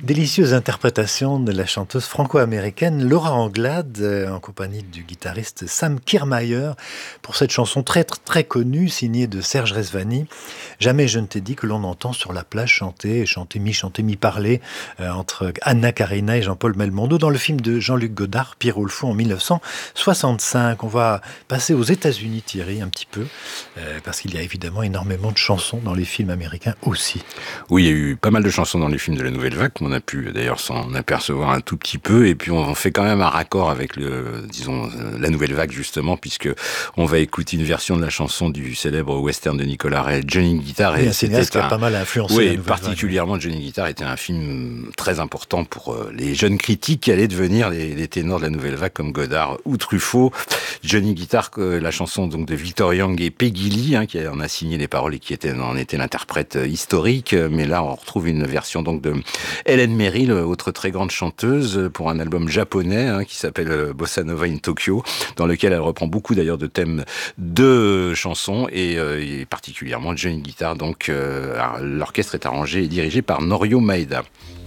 Délicieuse interprétation de la chanteuse franco-américaine Laura Anglade en compagnie du guitariste Sam Kirmayer pour cette chanson très connue signée de Serge Rezvani. Jamais je ne t'ai dit que l'on entend sur la plage chanter mi-parler entre Anna Karina et Jean-Paul Belmondo dans le film de Jean-Luc Godard, Pierrot le Fou en 1965. On va passer aux États-Unis, Thierry, un petit peu, parce qu'il y a évidemment énormément de chansons dans les films américains aussi. Oui, il y a eu pas mal de chansons dans les films de la Nouvelle Vague, on a pu d'ailleurs s'en apercevoir un tout petit peu, et puis on fait quand même un raccord avec la Nouvelle Vague justement, puisque on va écouter une version de la chanson du célèbre western de Nicolas Ray, Johnny Guitar. Et un cinéaste qui a pas mal influencé la Nouvelle particulièrement Vague. Johnny Guitar était un film très important pour les jeunes critiques qui allaient devenir les ténors de la Nouvelle Vague comme Godard ou Truffaut. Johnny Guitar, la chanson donc de Victor Young et Peggy Lee, qui en a signé les paroles et qui en était l'interprète historique, mais là on retrouve une version donc de Helen Merrill, autre très grande chanteuse, pour un album japonais qui s'appelle Bossa Nova in Tokyo, dans lequel elle reprend beaucoup d'ailleurs de thèmes de chansons et particulièrement Johnny Guitar. Donc l'orchestre est arrangé et dirigé par Norio Maeda.